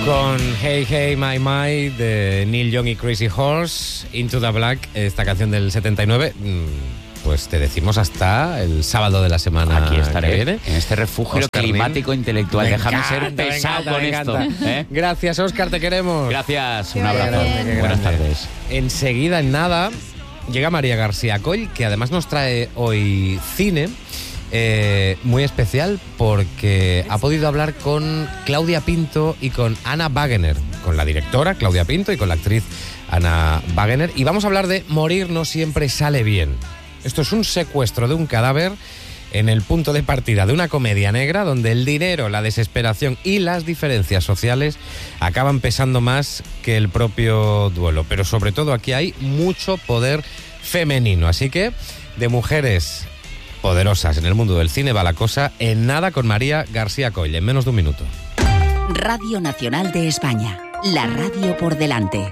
Con Hey Hey My My de Neil Young y Crazy Horse, Into the Black, esta canción del 79, pues te decimos hasta el sábado de la semana. Aquí estaré, que viene. en este refugio Óscar climático Nin. intelectual. Déjame ser Me pesado encanta, con me esto. encanta. Gracias, Óscar, te queremos. Gracias, un Que vaya abrazo. bien. Qué Buenas grande. tardes. Enseguida, en nada, llega María García Coll, que además nos trae hoy cine muy especial porque ha podido hablar con Claudia Pinto y con Anna Wagener, con la directora Claudia Pinto y con la actriz Anna Wagener, y vamos a hablar de Morir no siempre sale bien. Esto es un secuestro de un cadáver en el punto de partida de una comedia negra donde el dinero, la desesperación y las diferencias sociales acaban pesando más que el propio duelo. Pero sobre todo aquí hay mucho poder femenino, así que de mujeres poderosas en el mundo del cine va la cosa en nada con María García Coll, en menos de un minuto. Radio Nacional de España, la radio por delante.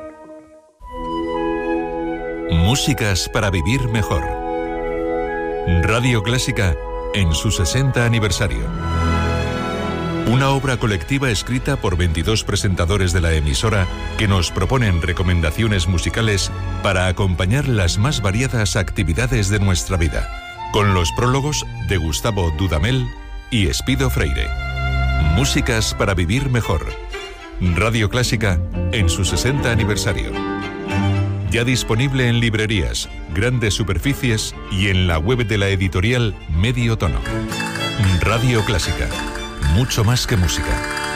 Músicas para vivir mejor. Radio Clásica en su 60 aniversario. Una obra colectiva escrita por 22 presentadores de la emisora que nos proponen recomendaciones musicales para acompañar las más variadas actividades de nuestra vida. Con los prólogos de Gustavo Dudamel y Espido Freire. Músicas para vivir mejor. Radio Clásica en su 60 aniversario. Ya disponible en librerías, grandes superficies y en la web de la editorial Medio Tono. Radio Clásica. Mucho más que música.